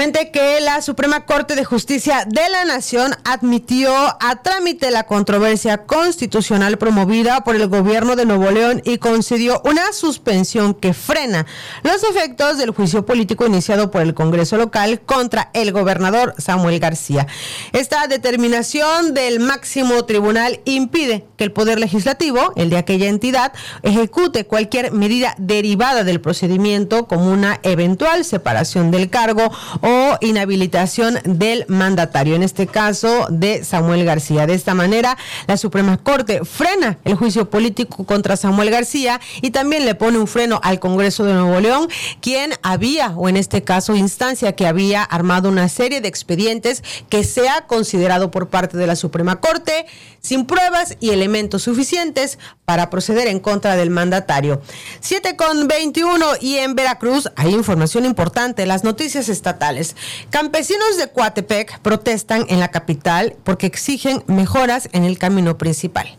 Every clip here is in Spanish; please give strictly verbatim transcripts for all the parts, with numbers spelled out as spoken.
comente que la Suprema Corte de Justicia de la Nación admitió a trámite la controversia constitucional promovida por el gobierno de Nuevo León y concedió una suspensión que frena los efectos del juicio político iniciado por el Congreso local contra el gobernador Samuel García. Esta determinación del máximo tribunal impide que el Poder Legislativo, el de aquella entidad, ejecute cualquier medida derivada del procedimiento como una eventual separación del cargo o inhabilitación del mandatario, en este caso de Samuel García. De esta manera, la Suprema Corte frena el juicio político contra Samuel García y también le pone un freno al Congreso de Nuevo León, quien había, o en este caso instancia que había armado una serie de expedientes que se ha considerado por parte de la Suprema Corte sin pruebas y elementos suficientes para proceder en contra del mandatario. siete con veintiuno y en Veracruz hay información importante, las noticias estatales. Campesinos de Coatepec protestan en la capital porque exigen mejoras en el camino principal.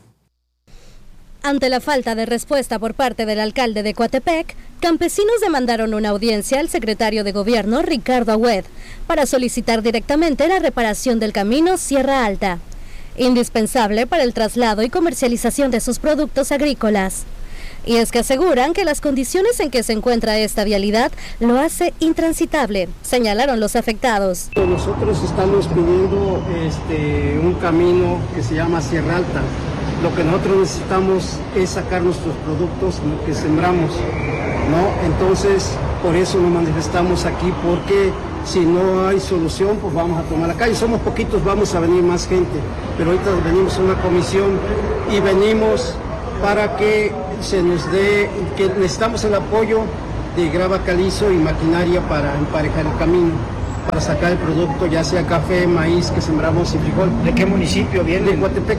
Ante la falta de respuesta por parte del alcalde de Coatepec, campesinos demandaron una audiencia al secretario de Gobierno, Ricardo Agüed, para solicitar directamente la reparación del camino Sierra Alta, indispensable para el traslado y comercialización de sus productos agrícolas. Y es que aseguran que las condiciones en que se encuentra esta vialidad lo hace intransitable, señalaron los afectados. Nosotros estamos pidiendo este, un camino que se llama Sierra Alta. Lo que nosotros necesitamos es sacar nuestros productos, lo que sembramos, ¿no? Entonces, por eso nos manifestamos aquí, porque si no hay solución, pues vamos a tomar la calle. Somos poquitos, vamos a venir más gente, pero ahorita venimos a una comisión y venimos para que se nos dé, que necesitamos el apoyo de grava calizo y maquinaria para emparejar el camino, para sacar el producto, ya sea café, maíz que sembramos y frijol. ¿De qué municipio viene? De Coatepec.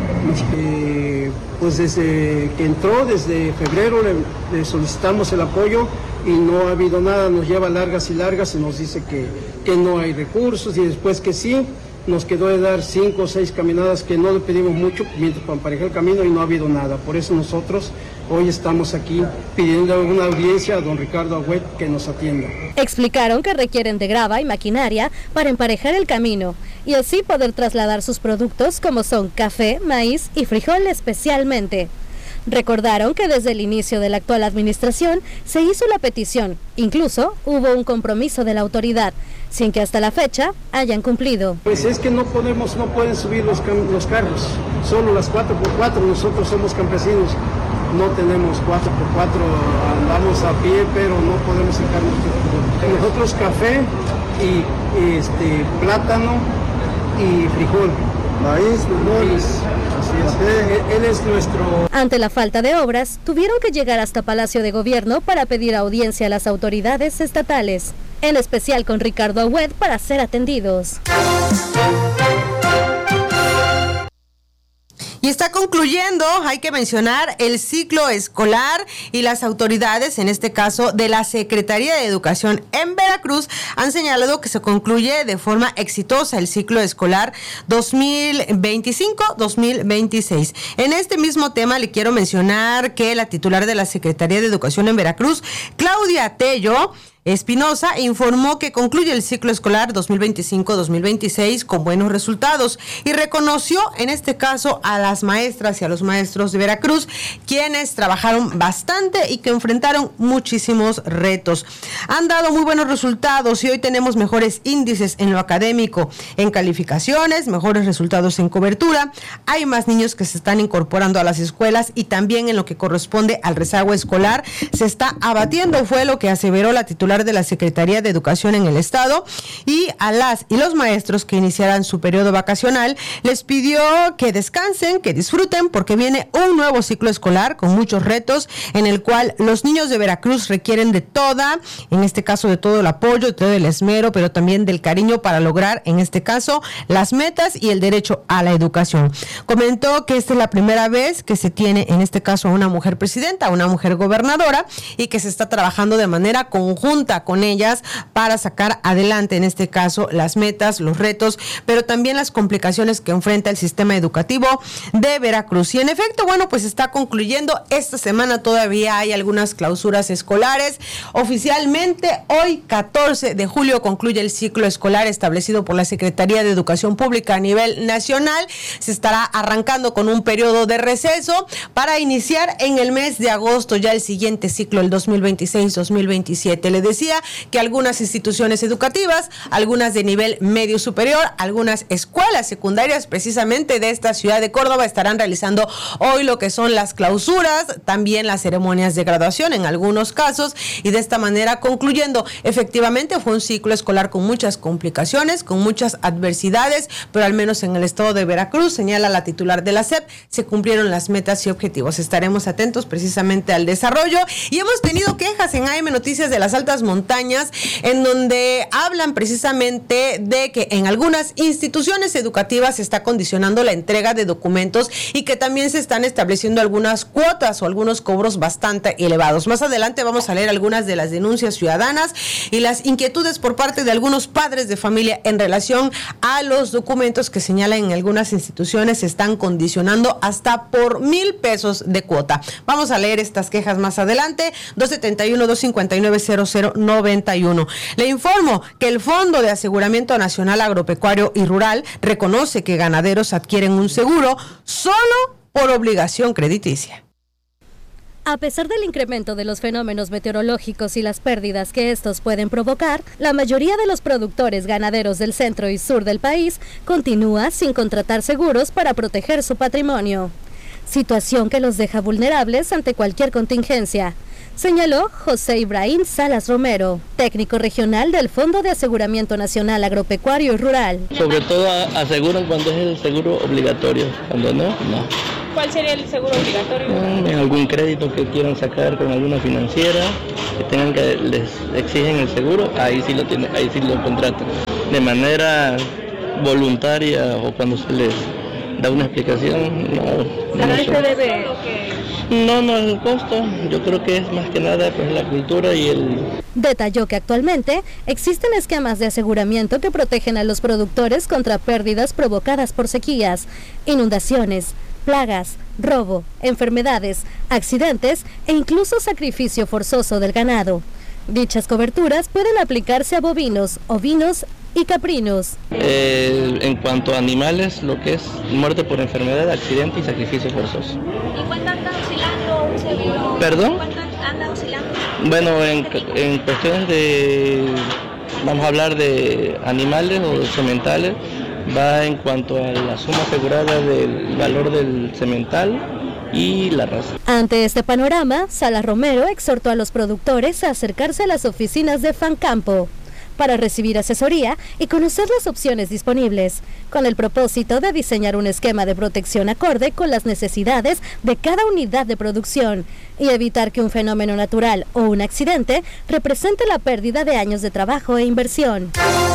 Eh, pues desde que entró, desde febrero, le, le solicitamos el apoyo y no ha habido nada, nos lleva largas y largas y nos dice que, que no hay recursos y después que sí, nos quedó de dar cinco o seis caminadas que no le pedimos mucho mientras para emparejar el camino y no ha habido nada. Por eso nosotros hoy estamos aquí pidiendo una audiencia a don Ricardo Agüed que nos atienda. Explicaron que requieren de grava y maquinaria para emparejar el camino y así poder trasladar sus productos como son café, maíz y frijol especialmente. Recordaron que desde el inicio de la actual administración se hizo la petición, incluso hubo un compromiso de la autoridad, sin que hasta la fecha hayan cumplido. Pues es que no podemos, no pueden subir los, los carros, solo las cuatro por cuatro, nosotros somos campesinos, no tenemos cuatro por cuatro, andamos a pie, pero no podemos sacar nuestros. Nosotros café y, y este, plátano y frijol. Maíz, frijoles, así es, él es nuestro... Ante la falta de obras, tuvieron que llegar hasta Palacio de Gobierno para pedir audiencia a las autoridades estatales, en especial con Ricardo Agüed, para ser atendidos. Y está concluyendo, hay que mencionar, el ciclo escolar y las autoridades, en este caso de la Secretaría de Educación en Veracruz, han señalado que se concluye de forma exitosa el ciclo escolar dos mil veinticinco dos mil veintiséis. En este mismo tema le quiero mencionar que la titular de la Secretaría de Educación en Veracruz, Claudia Tello Espinosa, informó que concluye el ciclo escolar dos mil veinticinco dos mil veintiséis con buenos resultados y reconoció en este caso a las maestras y a los maestros de Veracruz, quienes trabajaron bastante y que enfrentaron muchísimos retos. Han dado muy buenos resultados y hoy tenemos mejores índices en lo académico, en calificaciones, mejores resultados en cobertura. Hay más niños que se están incorporando a las escuelas y también en lo que corresponde al rezago escolar se está abatiendo, fue lo que aseveró la titular de la Secretaría de Educación en el Estado, y a las y los maestros que iniciaran su periodo vacacional les pidió que descansen, que disfruten, porque viene un nuevo ciclo escolar con muchos retos en el cual los niños de Veracruz requieren de toda, en este caso de todo el apoyo, de todo el esmero, pero también del cariño para lograr, en este caso, las metas y el derecho a la educación. Comentó que esta es la primera vez que se tiene, en este caso, a una mujer presidenta, a una mujer gobernadora, y que se está trabajando de manera conjunta conjunta con ellas para sacar adelante, en este caso, las metas, los retos, pero también las complicaciones que enfrenta el sistema educativo de Veracruz. Y en efecto, bueno, pues está concluyendo esta semana, todavía hay algunas clausuras escolares. Oficialmente, hoy, catorce de julio, concluye el ciclo escolar establecido por la Secretaría de Educación Pública a nivel nacional. Se estará arrancando con un periodo de receso para iniciar en el mes de agosto ya el siguiente ciclo, el dos mil veintiséis dos mil veintisiete. Le decía que algunas instituciones educativas, algunas de nivel medio superior, algunas escuelas secundarias precisamente de esta ciudad de Córdoba estarán realizando hoy lo que son las clausuras, también las ceremonias de graduación en algunos casos, y de esta manera concluyendo. Efectivamente fue un ciclo escolar con muchas complicaciones, con muchas adversidades, pero al menos en el estado de Veracruz, señala la titular de la S E P, se cumplieron las metas y objetivos. Estaremos atentos precisamente al desarrollo, y hemos tenido quejas en A M Noticias de las altas montañas, en donde hablan precisamente de que en algunas instituciones educativas se está condicionando la entrega de documentos y que también se están estableciendo algunas cuotas o algunos cobros bastante elevados. Más adelante vamos a leer algunas de las denuncias ciudadanas y las inquietudes por parte de algunos padres de familia en relación a los documentos que señalan en algunas instituciones se están condicionando hasta por mil pesos de cuota. Vamos a leer estas quejas más adelante. dos setenta y uno, dos cincuenta y nueve, cero cero noventa y uno. Le informo que el Fondo de Aseguramiento Nacional Agropecuario y Rural reconoce que ganaderos adquieren un seguro solo por obligación crediticia. A pesar del incremento de los fenómenos meteorológicos y las pérdidas que estos pueden provocar, la mayoría de los productores ganaderos del centro y sur del país continúa sin contratar seguros para proteger su patrimonio, situación que los deja vulnerables ante cualquier contingencia, señaló José Ibrahim Salas Romero, técnico regional del Fondo de Aseguramiento Nacional Agropecuario y Rural. Sobre todo aseguran cuando es el seguro obligatorio, cuando no, no. ¿Cuál sería el seguro obligatorio? En algún crédito que quieran sacar con alguna financiera, que tengan que les exigen el seguro, ahí sí lo tienen, ahí sí lo contratan. De manera voluntaria o cuando se les da una explicación, no. ¿No se debe? No, no es el costo. Yo creo que es más que nada pues la cultura y el. Detalló que actualmente existen esquemas de aseguramiento que protegen a los productores contra pérdidas provocadas por sequías, inundaciones, plagas, robo, enfermedades, accidentes e incluso sacrificio forzoso del ganado. Dichas coberturas pueden aplicarse a bovinos, ovinos y caprinos. Eh, en cuanto a animales, lo que es muerte por enfermedad, accidente y sacrificio forzoso. ¿Y cuánto anda oscilando un seguro? ¿Perdón? ¿Cuánto anda oscilando? Bueno, en, en cuestiones de, vamos a hablar de animales o de sementales, va en cuanto a la suma asegurada del valor del semental y la raza. Ante este panorama, Salas Romero exhortó a los productores a acercarse a las oficinas de Fancampo para recibir asesoría y conocer las opciones disponibles, con el propósito de diseñar un esquema de protección acorde con las necesidades de cada unidad de producción y evitar que un fenómeno natural o un accidente represente la pérdida de años de trabajo e inversión.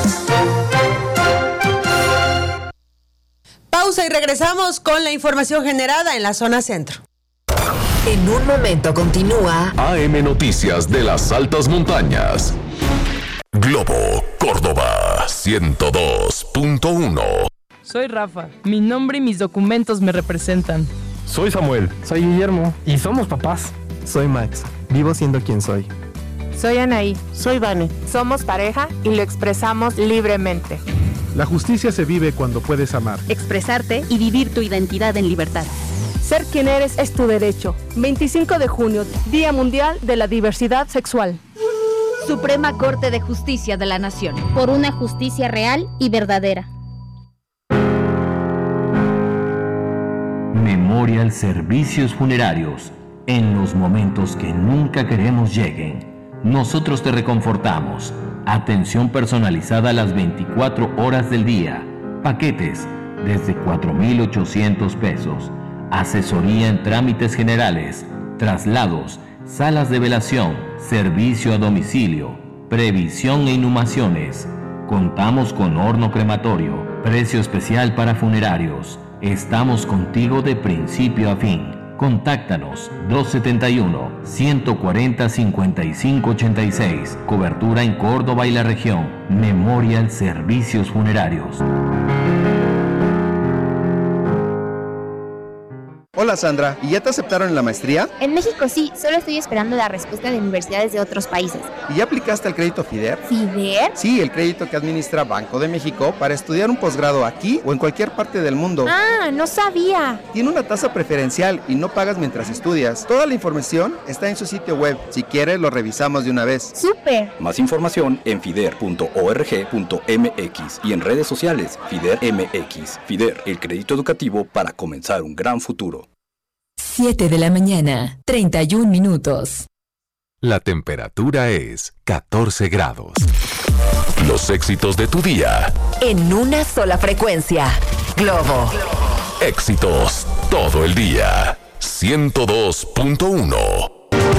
Pausa y regresamos con la información generada en la zona centro. En un momento continúa A M Noticias de las altas montañas. Globo Córdoba ciento dos punto uno. Soy Rafa. Mi nombre y mis documentos me representan. Soy Samuel. Soy Guillermo. Y somos papás. Soy Max. Vivo siendo quien soy. Soy Anaí. Soy Vane. Somos pareja y lo expresamos libremente. La justicia se vive cuando puedes amar, expresarte y vivir tu identidad en libertad. Ser quien eres es tu derecho. veinticinco de junio, Día Mundial de la Diversidad Sexual. Suprema Corte de Justicia de la Nación. Por una justicia real y verdadera. Memorial Servicios Funerarios. En los momentos que nunca queremos lleguen, nosotros te reconfortamos. Atención personalizada a las veinticuatro horas del día. Paquetes desde cuatro mil ochocientos pesos. Asesoría en trámites generales, traslados, salas de velación, servicio a domicilio, previsión e inhumaciones. Contamos con horno crematorio, precio especial para funerarios. Estamos contigo de principio a fin. Contáctanos dos siete uno, uno cuatro cero, cinco cinco ocho seis. Cobertura en Córdoba y la región. Memorial Servicios Funerarios. Hola Sandra, ¿y ya te aceptaron en la maestría? En México sí, solo estoy esperando la respuesta de universidades de otros países. ¿Y ya aplicaste al crédito FIDER? ¿FIDER? Sí, el crédito que administra Banco de México para estudiar un posgrado aquí o en cualquier parte del mundo. Ah, no sabía. Tiene una tasa preferencial y no pagas mientras estudias. Toda la información está en su sitio web. Si quieres, lo revisamos de una vez. ¡Súper! Más información en fider punto org punto m x y en redes sociales FIDER M X. FIDER, el crédito educativo para comenzar un gran futuro. siete de la mañana, treinta y un minutos. La temperatura es catorce grados. Los éxitos de tu día. En una sola frecuencia. Globo. Éxitos todo el día. ciento dos punto uno.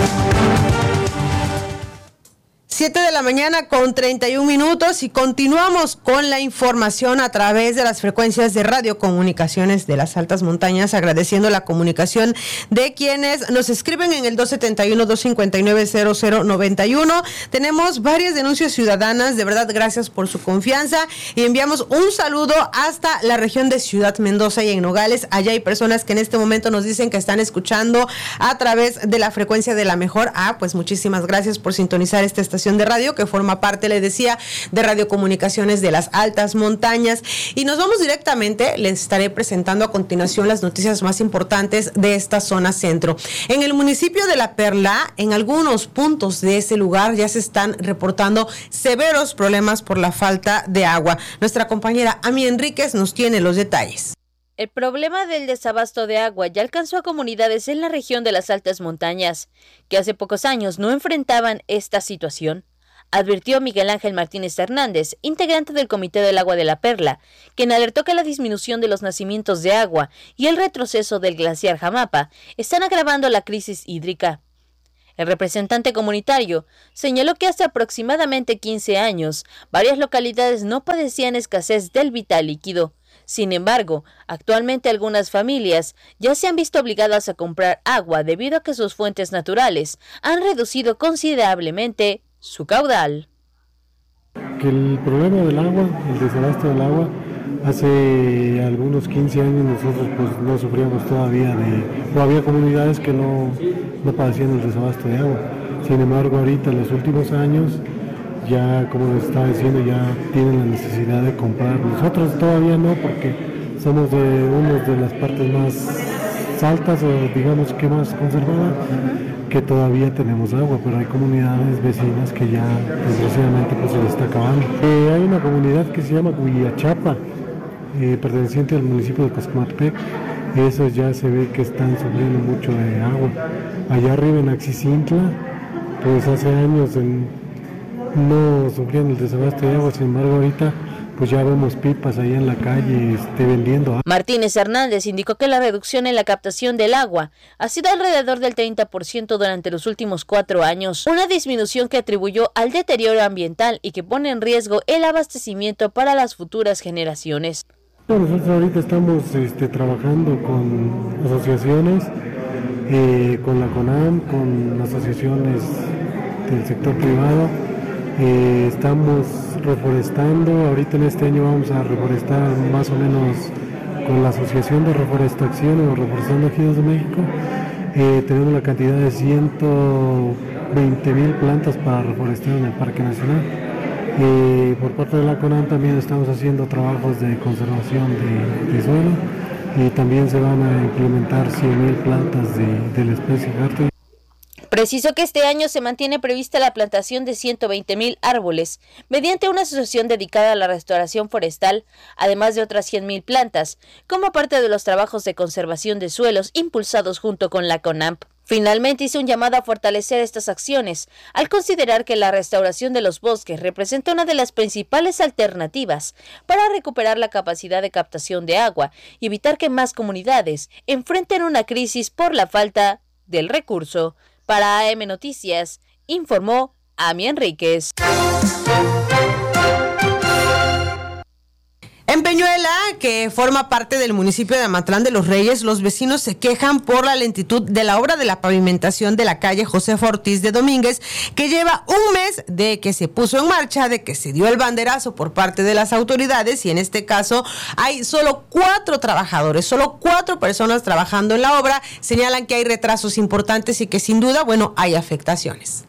siete de la mañana con treinta y un minutos y continuamos con la información a través de las frecuencias de radiocomunicaciones de las altas montañas, agradeciendo la comunicación de quienes nos escriben en el dos siete uno, dos cinco nueve, cero cero nueve uno. Tenemos varias denuncias ciudadanas, de verdad gracias por su confianza y enviamos un saludo hasta la región de Ciudad Mendoza y en Nogales. Allá hay personas que en este momento nos dicen que están escuchando a través de la frecuencia de la mejor. Ah, pues muchísimas gracias por sintonizar esta estación de radio que forma parte, le decía, de radiocomunicaciones de las altas montañas. Y nos vamos directamente, les estaré presentando a continuación las noticias más importantes de esta zona centro. En el municipio de La Perla, en algunos puntos de ese lugar ya se están reportando severos problemas por la falta de agua. Nuestra compañera Ami Enríquez nos tiene los detalles. El problema del desabasto de agua ya alcanzó a comunidades en la región de las altas montañas, que hace pocos años no enfrentaban esta situación, advirtió Miguel Ángel Martínez Hernández, integrante del Comité del Agua de La Perla, quien alertó que la disminución de los nacimientos de agua y el retroceso del glaciar Jamapa están agravando la crisis hídrica. El representante comunitario señaló que hace aproximadamente quince años, varias localidades no padecían escasez del vital líquido. Sin embargo, actualmente algunas familias ya se han visto obligadas a comprar agua debido a que sus fuentes naturales han reducido considerablemente su caudal. Que el problema del agua, el desabasto del agua, hace algunos quince años nosotros pues no sufríamos todavía de, o había comunidades que no, no padecían el desabasto de agua. Sin embargo, ahorita en los últimos años, ya como les estaba diciendo, ya tienen la necesidad de comprar. Nosotros todavía no, porque somos de una de las partes más altas o digamos que más conservadas, que todavía tenemos agua, pero hay comunidades vecinas que ya desgraciadamente pues se les está acabando. Eh, hay una comunidad que se llama Huillachapa, eh, perteneciente al municipio de Coscomatepec. Esos ya se ve que están sufriendo mucho de agua. Allá arriba en Axicintla, pues hace años en no sufrían el desabasto de agua, sin embargo ahorita pues ya vemos pipas ahí en la calle este, vendiendo agua. Martínez Hernández indicó que la reducción en la captación del agua ha sido alrededor del treinta por ciento durante los últimos cuatro años, una disminución que atribuyó al deterioro ambiental y que pone en riesgo el abastecimiento para las futuras generaciones. Nosotros ahorita estamos este, trabajando con asociaciones, eh, con la CONAM, con asociaciones del sector privado. Eh, estamos reforestando, ahorita en este año vamos a reforestar más o menos con la Asociación de Reforestación o Reforestando Ejidos de México. Eh, tenemos la cantidad de ciento veinte mil plantas para reforestar en el Parque Nacional. Eh, por parte de la CONAM también estamos haciendo trabajos de conservación de, de suelo y también se van a implementar cien mil plantas de, de la especie Garto. Precisó que este año se mantiene prevista la plantación de ciento veinte mil árboles mediante una asociación dedicada a la restauración forestal, además de otras cien mil plantas, como parte de los trabajos de conservación de suelos impulsados junto con la CONAMP. Finalmente hizo un llamado a fortalecer estas acciones, al considerar que la restauración de los bosques representa una de las principales alternativas para recuperar la capacidad de captación de agua y evitar que más comunidades enfrenten una crisis por la falta del recurso. Para A M Noticias, informó Ami Enríquez. En En Peñuela, que forma parte del municipio de Amatlán de los Reyes, los vecinos se quejan por la lentitud de la obra de la pavimentación de la calle Josefa Ortiz de Domínguez, que lleva un mes de que se puso en marcha, de que se dio el banderazo por parte de las autoridades, y en este caso hay solo cuatro trabajadores, solo cuatro personas trabajando en la obra. Señalan que hay retrasos importantes y que sin duda, bueno, hay afectaciones.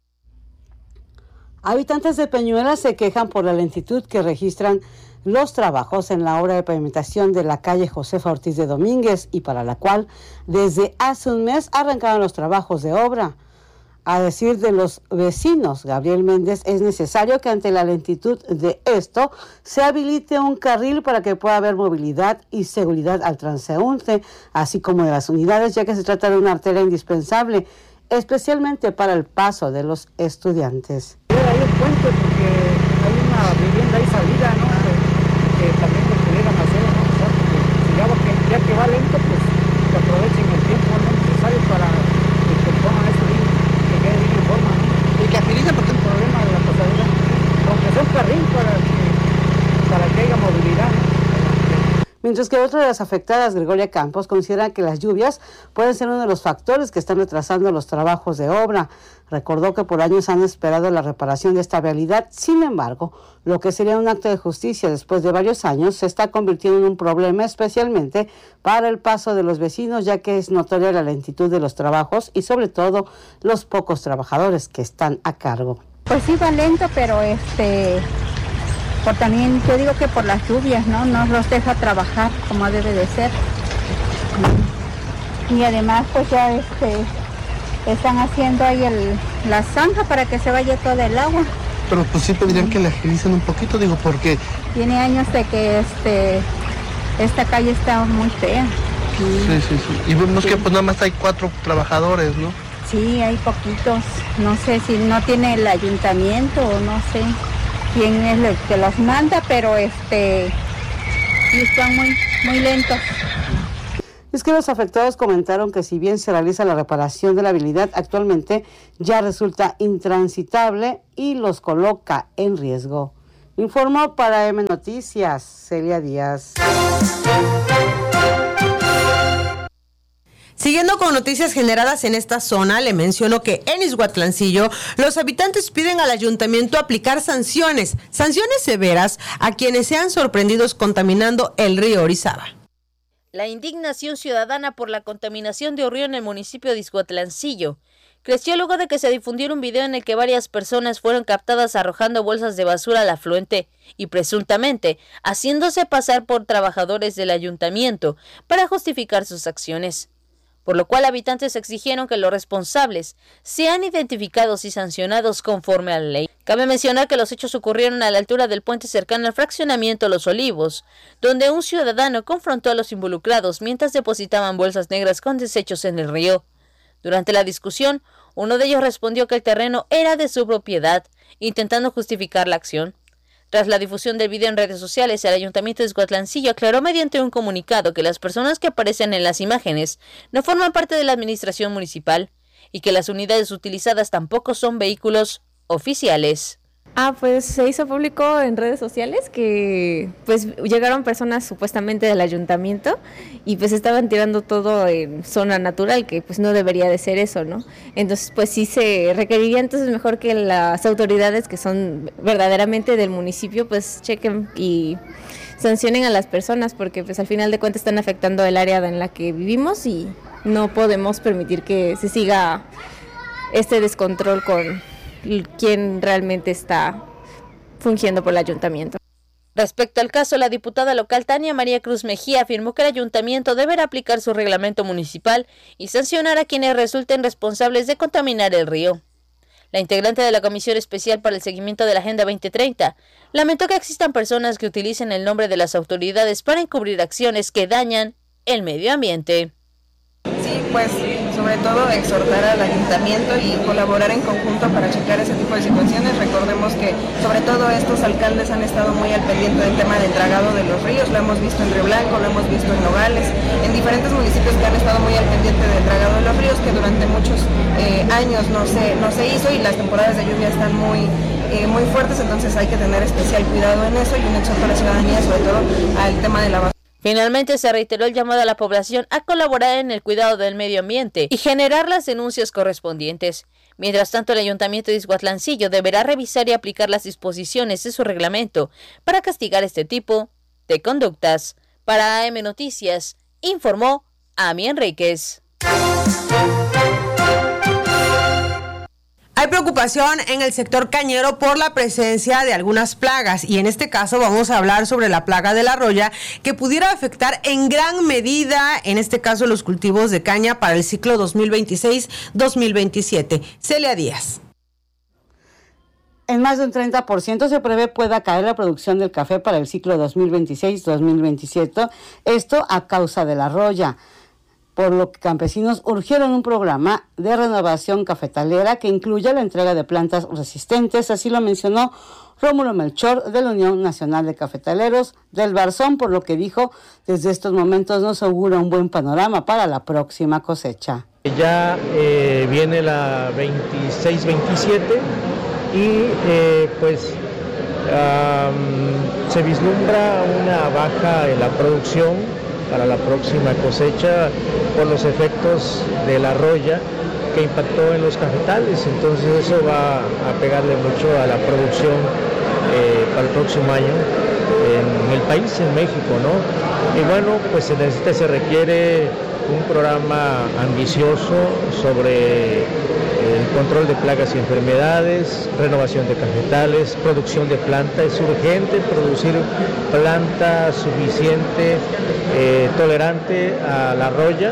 Habitantes de Peñuela se quejan por la lentitud que registran los trabajos en la obra de pavimentación de la calle Josefa Ortiz de Domínguez, y para la cual desde hace un mes arrancaron los trabajos de obra. A decir de los vecinos, Gabriel Méndez, es necesario que ante la lentitud de esto se habilite un carril para que pueda haber movilidad y seguridad al transeúnte, así como de las unidades, ya que se trata de una arteria indispensable, especialmente para el paso de los estudiantes. Hay un puente porque hay una vivienda ahí salida, ¿no? Que, que también lo pudieran hacer, ¿no? O sea, porque digamos que ya que va lento, pues que aprovechen el tiempo no necesario para que se pongan esto ahí, que quede bien en forma, ¿no? Y que agilicen porque el problema de la pasadera, aunque sea un carril para que, para que haya movilidad, ¿no? Mientras que otra de las afectadas, Gregoria Campos, considera que las lluvias pueden ser uno de los factores que están retrasando los trabajos de obra. Recordó que por años han esperado la reparación de esta vialidad. Sin embargo, lo que sería un acto de justicia después de varios años se está convirtiendo en un problema, especialmente para el paso de los vecinos, ya que es notoria la lentitud de los trabajos y sobre todo los pocos trabajadores que están a cargo. Pues sí va lento, pero este... por también, yo digo que por las lluvias, ¿no? No los deja trabajar como debe de ser. Y además, pues ya este, están haciendo ahí el, la zanja para que se vaya todo el agua. Pero pues sí pedirían que la agilicen un poquito, digo, porque... Tiene años de que este, esta calle está muy fea. Sí, sí, sí. Y vemos sí. que pues nada más hay cuatro trabajadores, ¿no? Sí, hay poquitos. No sé si no tiene el ayuntamiento o no sé quién es el que los manda, pero este y están muy, muy lentos. Es que los afectados comentaron que si bien se realiza la reparación de la vialidad, actualmente ya resulta intransitable y los coloca en riesgo. Informó para M Noticias, Celia Díaz. Siguiendo con noticias generadas en esta zona, le menciono que en Izhuatlancillo los habitantes piden al ayuntamiento aplicar sanciones, sanciones severas a quienes sean sorprendidos contaminando el río Orizaba. La indignación ciudadana por la contaminación de un río en el municipio de Izhuatlancillo creció luego de que se difundiera un video en el que varias personas fueron captadas arrojando bolsas de basura al afluente y presuntamente haciéndose pasar por trabajadores del ayuntamiento para justificar sus acciones, por lo cual habitantes exigieron que los responsables sean identificados y sancionados conforme a la ley. Cabe mencionar que los hechos ocurrieron a la altura del puente cercano al fraccionamiento Los Olivos, donde un ciudadano confrontó a los involucrados mientras depositaban bolsas negras con desechos en el río. Durante la discusión, uno de ellos respondió que el terreno era de su propiedad, intentando justificar la acción. Tras la difusión del video en redes sociales, el Ayuntamiento de Izhuatlancillo aclaró mediante un comunicado que las personas que aparecen en las imágenes no forman parte de la administración municipal y que las unidades utilizadas tampoco son vehículos oficiales. Ah, pues se hizo público en redes sociales que pues llegaron personas supuestamente del ayuntamiento y pues estaban tirando todo en zona natural, que pues no debería de ser eso, ¿no? Entonces pues sí se requeriría entonces mejor que las autoridades que son verdaderamente del municipio pues chequen y sancionen a las personas, porque pues al final de cuentas están afectando el área en la que vivimos y no podemos permitir que se siga este descontrol con quien realmente está fungiendo por el ayuntamiento. Respecto al caso, la diputada local Tania María Cruz Mejía afirmó que el ayuntamiento deberá aplicar su reglamento municipal y sancionar a quienes resulten responsables de contaminar el río. La integrante de la Comisión Especial para el Seguimiento de la Agenda veinte treinta lamentó que existan personas que utilicen el nombre de las autoridades para encubrir acciones que dañan el medio ambiente. Sí, pues sobre todo exhortar al ayuntamiento y colaborar en conjunto para checar ese tipo de situaciones. Recordemos que sobre todo estos alcaldes han estado muy al pendiente del tema del dragado de los ríos, lo hemos visto en Río Blanco, lo hemos visto en Nogales, en diferentes municipios que han estado muy al pendiente del dragado de los ríos, que durante muchos eh, años no se, no se hizo y las temporadas de lluvia están muy eh, muy fuertes, entonces hay que tener especial cuidado en eso y un exhorto a la ciudadanía, sobre todo al tema de la basura. Finalmente se reiteró el llamado a la población a colaborar en el cuidado del medio ambiente y generar las denuncias correspondientes. Mientras tanto, el Ayuntamiento de Ixhuatlancillo deberá revisar y aplicar las disposiciones de su reglamento para castigar este tipo de conductas. Para A M Noticias, informó Ami Enríquez. Hay preocupación en el sector cañero por la presencia de algunas plagas y en este caso vamos a hablar sobre la plaga de la roya que pudiera afectar en gran medida, en este caso, los cultivos de caña para el ciclo dos mil veintiséis dos mil veintisiete. Celia Díaz. En más de un treinta por ciento se prevé pueda caer la producción del café para el ciclo dos mil veintiséis dos mil veintisiete, esto a causa de la roya, por lo que campesinos urgieron un programa de renovación cafetalera que incluya la entrega de plantas resistentes, así lo mencionó Rómulo Melchor de la Unión Nacional de Cafetaleros del Barzón, por lo que dijo, desde estos momentos nos augura un buen panorama para la próxima cosecha. Ya eh, viene la veintiséis veintisiete y eh, pues um, se vislumbra una baja en la producción para la próxima cosecha por los efectos de la roya que impactó en los cafetales, entonces eso va a pegarle mucho a la producción eh, para el próximo año en el país, en México, ¿no? Y bueno, pues se necesita, se requiere un programa ambicioso sobre el control de plagas y enfermedades, renovación de cafetales, producción de planta. Es urgente producir planta suficiente, eh, tolerante a la roya,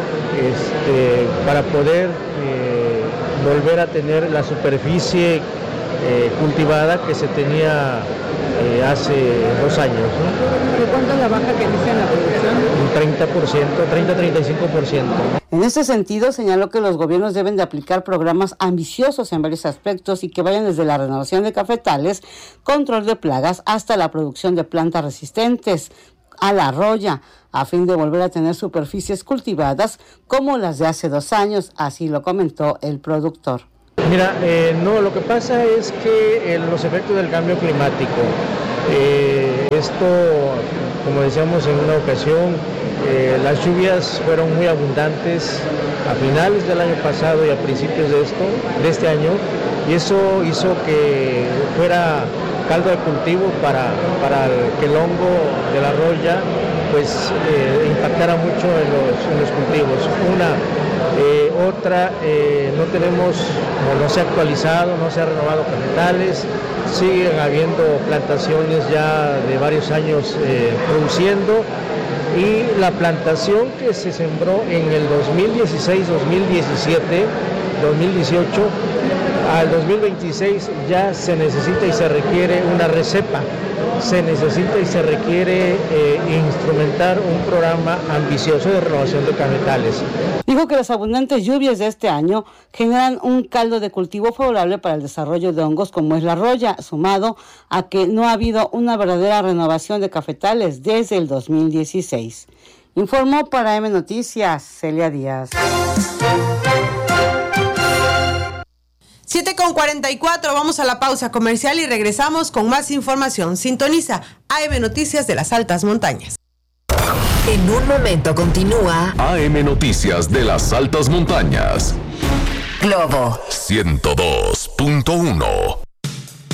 este, para poder eh, volver a tener la superficie eh, cultivada que se tenía eh, hace dos años, ¿no? ¿De cuánto es la baja que dice en la producción? Un treinta por ciento, treinta a treinta y cinco por ciento. En este sentido, señaló que los gobiernos deben de aplicar programas ambiciosos en varios aspectos y que vayan desde la renovación de cafetales, control de plagas, hasta la producción de plantas resistentes a la roya, a fin de volver a tener superficies cultivadas como las de hace dos años, así lo comentó el productor. Mira, eh, no, lo que pasa es que eh, los efectos del cambio climático, eh, esto, como decíamos en una ocasión, eh, las lluvias fueron muy abundantes a finales del año pasado y a principios de esto, de este año, y eso hizo que fuera caldo de cultivo para, para el, que el hongo de la roya pues eh, impactara mucho en los, en los cultivos. Una, eh, otra, eh, no tenemos, no, no se ha actualizado, no se ha renovado cafetales, siguen habiendo plantaciones ya de varios años eh, produciendo, y la plantación que se sembró en el dos mil dieciséis dos mil diecisiete dos mil dieciocho al dos mil veintiséis ya se necesita y se requiere una recepa, se necesita y se requiere eh, instrumentar un programa ambicioso de renovación de cafetales. Dijo que las abundantes lluvias de este año generan un caldo de cultivo favorable para el desarrollo de hongos como es la roya, sumado a que no ha habido una verdadera renovación de cafetales desde el dos mil dieciséis. Informó para M Noticias, Celia Díaz. siete con cuarenta y cuatro, vamos a la pausa comercial y regresamos con más información. Sintoniza A M Noticias de las Altas Montañas. En un momento continúa A M Noticias de las Altas Montañas. Globo ciento dos punto uno.